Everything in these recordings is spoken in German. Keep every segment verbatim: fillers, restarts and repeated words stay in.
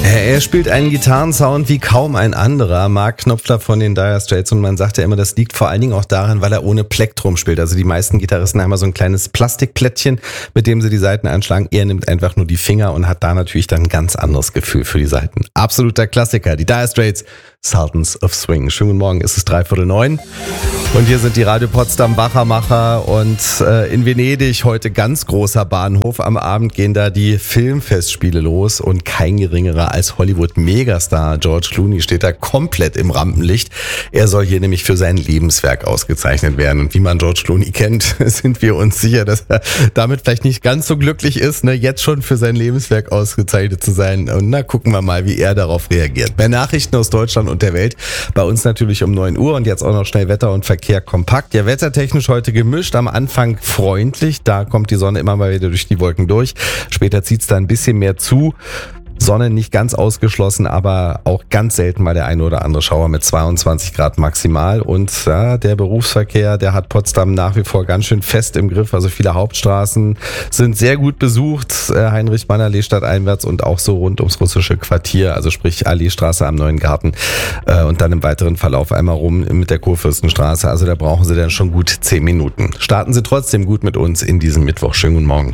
Er spielt einen Gitarrensound wie kaum ein anderer. Mark Knopfler von den Dire Straits, und man sagt ja immer, das liegt vor allen Dingen auch daran, weil er ohne Plektrum spielt. Also die meisten Gitarristen haben ja so ein kleines Plastikplättchen, mit dem sie die Saiten anschlagen. Er nimmt einfach nur die Finger und hat da natürlich dann ein ganz anderes Gefühl für die Saiten. Absoluter Klassiker. Die Dire Straits, Sultans of Swing. Schönen guten Morgen, es ist dreiviertel neun. Und hier sind die Radio Potsdam Wachermacher, und äh, in Venedig heute ganz großer Bahnhof. Am Abend gehen da die Filmfestspiele los und kein geringerer als Hollywood-Megastar George Clooney steht da komplett im Rampenlicht. Er soll hier nämlich für sein Lebenswerk ausgezeichnet werden. Und wie man George Clooney kennt, sind wir uns sicher, dass er damit vielleicht nicht ganz so glücklich ist, ne, jetzt schon für sein Lebenswerk ausgezeichnet zu sein. Und na, gucken wir mal, wie er darauf reagiert. Mehr Nachrichten aus Deutschland und der Welt. Bei uns natürlich um neun Uhr, und jetzt auch noch schnell Wetter und Verkehr kompakt. Ja, wettertechnisch heute gemischt. Am Anfang freundlich. Da kommt die Sonne immer mal wieder durch die Wolken durch. Später zieht es da ein bisschen mehr zu. Sonne nicht ganz ausgeschlossen, aber auch ganz selten mal der eine oder andere Schauer mit zweiundzwanzig Grad maximal. Und ja, der Berufsverkehr, der hat Potsdam nach wie vor ganz schön fest im Griff. Also viele Hauptstraßen sind sehr gut besucht. Heinrich-Mann-Allee stadteinwärts und auch so rund ums russische Quartier, also sprich Alleestraße am Neuen Garten und dann im weiteren Verlauf einmal rum mit der Kurfürstenstraße. Also da brauchen Sie dann schon gut zehn Minuten. Starten Sie trotzdem gut mit uns in diesem Mittwoch. Schönen guten Morgen.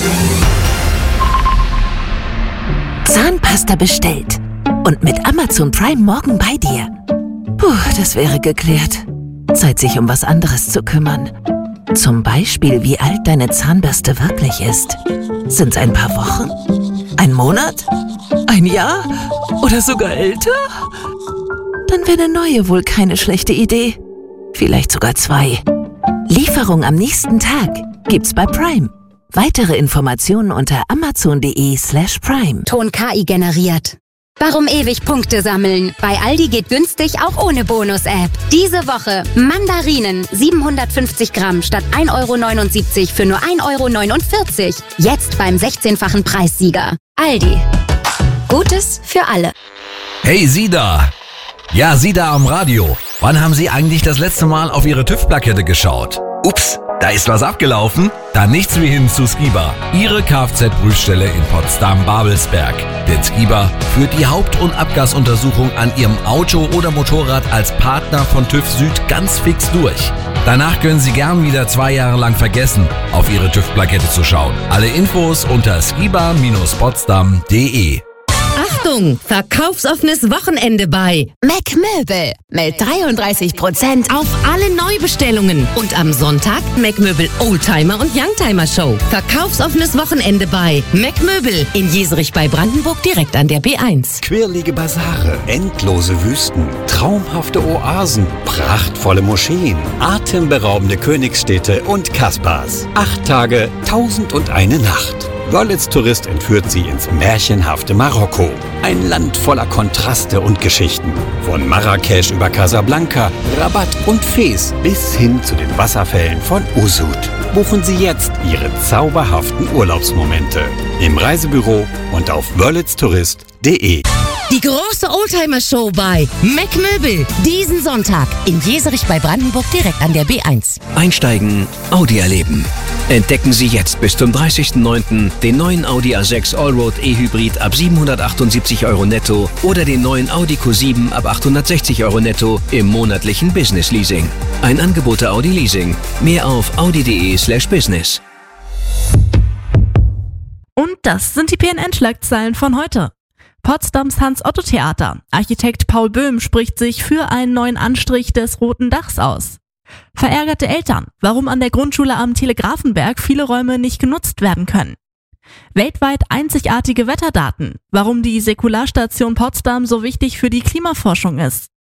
Zahnpasta bestellt und mit Amazon Prime morgen bei dir. Puh, das wäre geklärt. Zeit, sich um was anderes zu kümmern. Zum Beispiel, wie alt deine Zahnbürste wirklich ist. Sind's ein paar Wochen? Ein Monat? Ein Jahr? Oder sogar älter? Dann wäre eine neue wohl keine schlechte Idee. Vielleicht sogar zwei. Lieferung am nächsten Tag gibt's bei Prime. Weitere Informationen unter amazon.de slash prime. Ton K I generiert. Warum ewig Punkte sammeln? Bei Aldi geht günstig auch ohne Bonus-App. Diese Woche Mandarinen siebenhundertfünfzig Gramm statt ein Euro neunundsiebzig für nur ein Euro neunundvierzig. Jetzt beim sechzehnfachen Preissieger. Aldi. Gutes für alle. Hey, Sie da! Ja, Sie da am Radio. Wann haben Sie eigentlich das letzte Mal auf Ihre TÜV-Plakette geschaut? Ups, da ist was abgelaufen? Dann nichts wie hin zu Skiba, Ihre Kfz-Prüfstelle in Potsdam-Babelsberg. Denn Skiba führt die Haupt- und Abgasuntersuchung an Ihrem Auto oder Motorrad als Partner von TÜV Süd ganz fix durch. Danach können Sie gern wieder zwei Jahre lang vergessen, auf Ihre TÜV-Plakette zu schauen. Alle Infos unter skiba Bindestrich potsdam punkt de. Achtung, verkaufsoffenes Wochenende bei Mac Möbel mit dreiunddreißig Prozent auf alle Neubestellungen. Und am Sonntag Mac Möbel Oldtimer und Youngtimer Show. Verkaufsoffenes Wochenende bei Mac Möbel in Jeserich bei Brandenburg direkt an der B eins. Quirlige Basare, endlose Wüsten, traumhafte Oasen, prachtvolle Moscheen, atemberaubende Königsstädte und Kasbahs. Acht Tage, tausend und eine Nacht. Wörlitz Tourist entführt Sie ins märchenhafte Marokko. Ein Land voller Kontraste und Geschichten. Von Marrakesch über Casablanca, Rabat und Fez bis hin zu den Wasserfällen von Usud. Buchen Sie jetzt Ihre zauberhaften Urlaubsmomente im Reisebüro und auf wörlitz tourist punkt de. Die große Oldtimer-Show bei Mac Möbel. Diesen Sonntag in Jeserich bei Brandenburg direkt an der B eins. Einsteigen, Audi erleben. Entdecken Sie jetzt bis zum dreißigsten neunten den neuen Audi A sechs Allroad E-Hybrid ab siebenhundertachtundsiebzig Euro netto oder den neuen Audi Q sieben ab achthundertsechzig Euro netto im monatlichen Business Leasing. Ein Angebot der Audi Leasing. Mehr auf audi.de slash business. Und das sind die P N N-Schlagzeilen von heute. Potsdams Hans-Otto-Theater. Architekt Paul Böhm spricht sich für einen neuen Anstrich des Roten Dachs aus. Verärgerte Eltern, warum an der Grundschule am Telegrafenberg viele Räume nicht genutzt werden können. Weltweit einzigartige Wetterdaten, warum die Säkularstation Potsdam so wichtig für die Klimaforschung ist.